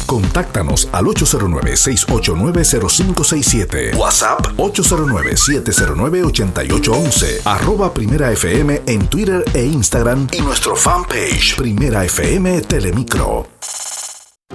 Contáctanos al 809-689-0567. WhatsApp 809-709-8811. @Primera FM en Twitter e Instagram y nuestro fanpage Primera FM Telemicro.